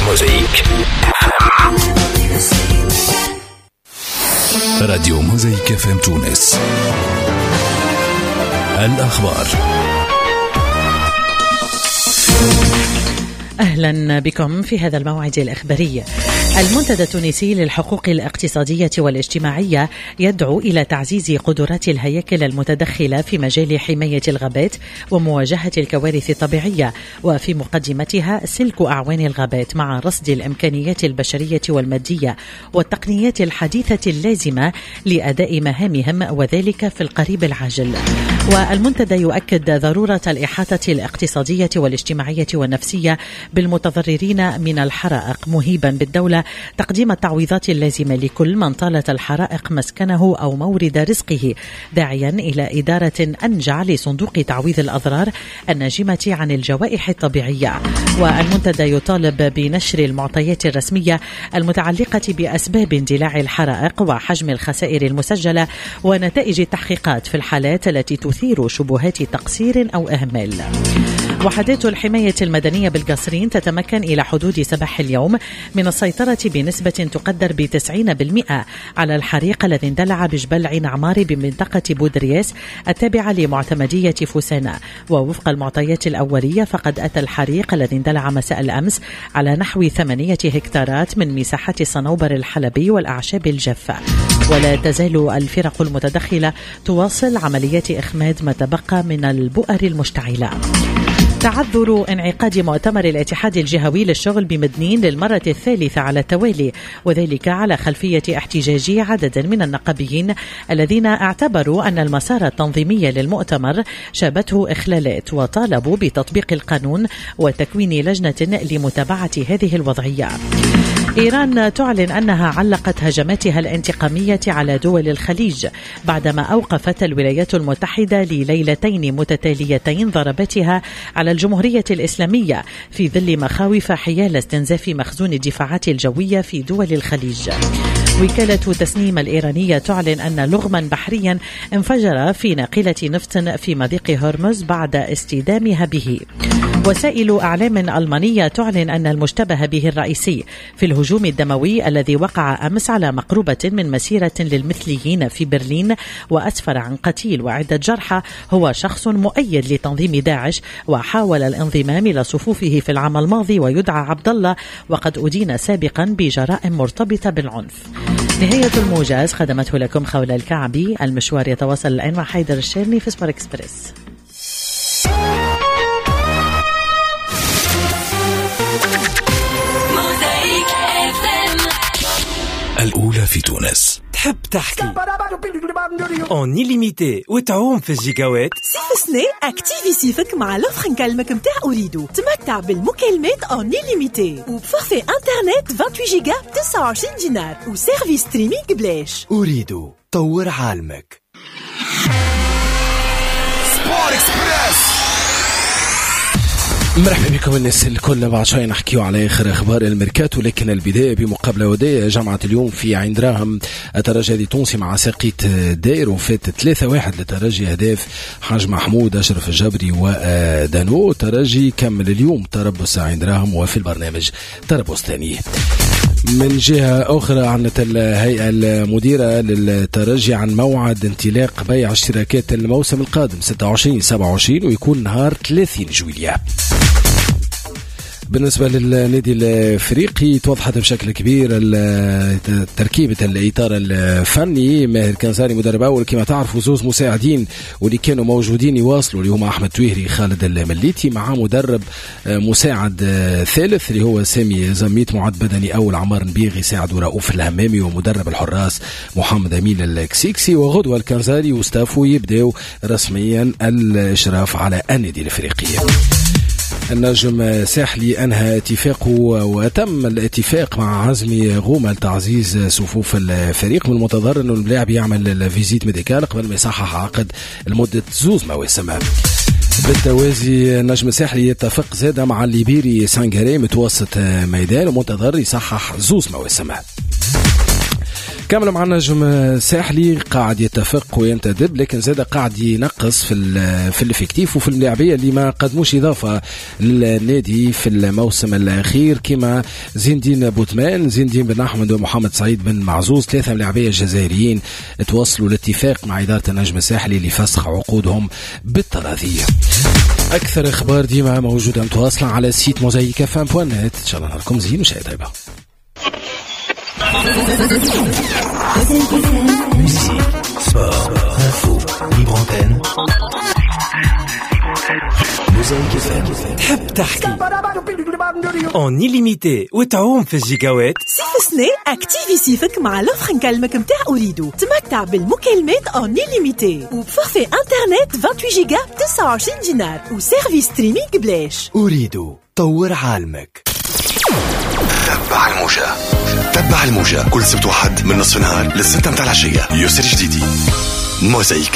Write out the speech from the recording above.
موزايك راديو موزايك اف ام تونس. الأخبار. أهلا بكم في هذا الموعد الإخباري. المنتدى التونسي للحقوق الاقتصادية والاجتماعية يدعو إلى تعزيز قدرات الهياكل المتدخلة في مجال حماية الغابات ومواجهة الكوارث الطبيعية، وفي مقدمتها سلك أعوان الغابات مع رصد الإمكانيات البشرية والمادية والتقنيات الحديثة اللازمة لأداء مهامهم، وذلك في القريب العاجل. والمنتدى يؤكد ضرورة الإحاطة الاقتصادية والاجتماعية والنفسية بالمتضررين من الحرائق، مهيبا بالدولة تقديم التعويضات اللازمة لكل من طالت الحرائق مسكنه أو مورد رزقه، داعيا إلى إدارة أنجع لصندوق تعويض الأضرار الناجمة عن الجوائح الطبيعية. والمنتدى يطالب بنشر المعطيات الرسمية المتعلقة بأسباب اندلاع الحرائق وحجم الخسائر المسجلة ونتائج التحقيقات في الحالات التي تثير شبهات تقصير أو إهمال. وحدات الحماية المدنية بالقصرين تتمكن إلى حدود صباح اليوم من السيطرة بنسبة تقدر ب90% على الحريق الذي اندلع بجبل عين عماري بمنطقة بودرياس التابعة لمعتمدية فوسانا. ووفق المعطيات الأولية فقد أتى الحريق الذي اندلع مساء الأمس على نحو 8 هكتارات من مساحة الصنوبر الحلبي والأعشاب الجافة. ولا تزال الفرق المتدخلة تواصل عمليات إخماد ما تبقى من البؤر المشتعلة. تعذر انعقاد مؤتمر الاتحاد الجهوي للشغل بمدنين للمرة الثالثة على التوالي، وذلك على خلفية احتجاج عدد من النقابيين الذين اعتبروا أن المسار التنظيمي للمؤتمر شابته إخلالات، وطالبوا بتطبيق القانون وتكوين لجنة لمتابعة هذه الوضعية. إيران تعلن أنها علقت هجماتها الانتقامية على دول الخليج بعدما أوقفت الولايات المتحدة لليلتين متتاليتين ضرباتها على الجمهورية الإسلامية في ظل مخاوف حيال استنزاف مخزون الدفاعات الجوية في دول الخليج. وكالة تسنيم الإيرانية تعلن أن لغما بحريا انفجر في ناقلة نفط في مضيق هرمز بعد استدامها به. وسائل أعلام ألمانية تعلن أن المشتبه به الرئيسي في الهجوم الدموي الذي وقع أمس على مقربة من مسيرة للمثليين في برلين وأسفر عن قتيل وعدة جرحى هو شخص مؤيد لتنظيم داعش وحاول الانضمام إلى صفوفه في العام الماضي، ويدعى عبد الله، وقد أدين سابقا بجرائم مرتبطة بالعنف. نهاية الموجز خدمته لكم خولة الكعبي. المشوار يتواصل الآن مع حيدر الشيرني في سبور إكسبريس. الأولى في تونس. تحب تحكي اون إليميتي وتعوم في الجيجاوات؟ صيف سنة اكتيفي صيفك مع لوفر نكلمك متاع أريدو. تمتع بالمكالمات اون إليميتي وبفورفي انترنت 28 جيجا ب 29 دينار وسيرفيس ستريمينغ بلاش. أريدو طور عالمك. سبور إكسبريس. مرحبا بكم الناس الكل. بعد شوي نحكيو على آخر أخبار الميركاتو، لكن البداية بمقابلة ودية جمعت اليوم في عين دراهم الترجي التونسي مع ساقيت داير، وفات 3-1 للترجي، أهداف حاج محمود، أشرف الجبري ودانو. الترجي كمل اليوم تربص عين دراهم وفي البرنامج تربص ثاني. من جهة أخرى عنت الهيئة المديرة للترجي عن موعد انطلاق بيع اشتراكات الموسم القادم 26-27 ويكون نهار 30 جويلية. بالنسبة للنادي الافريقي توضحت بشكل كبير تركيبة الإطار الفني. ماهر كنزاري مدرب أول كما تعرفوا، زوز مساعدين واللي كانوا موجودين يواصلوا اللي هما أحمد تويهري خالد المليتي، مع مدرب مساعد ثالث اللي هو سامي زميت، معد بدني أول عمار نبيغي ساعد ورؤوف الهمامي، ومدرب الحراس محمد أمين الكسيكسي. وغدوة الكنزاري وستافو يبدأوا رسميا الإشراف على النادي الافريقي. النجم ساحلي أنهى اتفاقه وتم الاتفاق مع عزمي غومة لتعزيز صفوف الفريق. من المنتظر أنه اللاعب يعمل فيزيت ميديكال قبل ما يصحح عقد لمدة 2 مواسم. بالتوازي النجم الساحلي يتفق زاد مع الليبيري سانغاري متوسط ميدان ومنتظر يصحح 2 مواسم. كامل مع نجم ساحلي قاعد يتفق وينتدب، لكن زاد قاعد ينقص في الافكتيف وفي اللاعبيه اللي ما قدموش اضافه للنادي في الموسم الاخير، كما زين الدين بوتمان، زين الدين بن احمد ومحمد سعيد بن معزوز، 3 لاعبيه جزائريين توصلوا لاتفاق مع اداره النجم الساحلي لفسخ عقودهم بالتراضيه. اكثر اخبار ديما موجوده متواصله على سيت موزايك FM.net. ان شاء الله نهاركم زين وشاي طيبه. Musique, sport, info, libre antenne. Mosaïque FM. تحب تحكي en illimité وتعوم في الجيجاوات. صيف سنة اكتيفي صيفك مع لوفر نكلمك متاع أوريدو. تمتع بالمكالمات en illimité وبفورفي انترنت 28 جيجا ب 29 دينار وسيرفيس ستريمينغ بلاش. أريد طور عالمك. تبع الموجة كل سبت وحد من نصف النهار للستة متاع العشية. يسر جديدي موزايك